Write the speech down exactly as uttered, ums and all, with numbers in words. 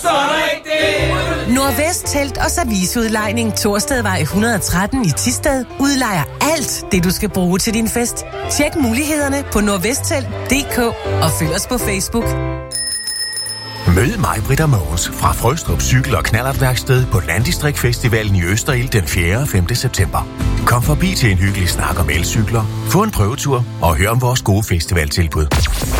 Så er der ikke det. Nordvest Telt og Serviceudlejning Torstedvej et hundrede og tretten i Thisted udlejer alt det, du skal bruge til din fest. Tjek mulighederne på nordvesttelt punktum d k og følg os på Facebook. Mød mig, Britta Mogens fra Frøstrup Cykel- og Knallertværksted på Landdistrikt Festivalen i Østerild den fjerde og femte september. Kom forbi til en hyggelig snak om elcykler, få en prøvetur og hør om vores gode festivaltilbud.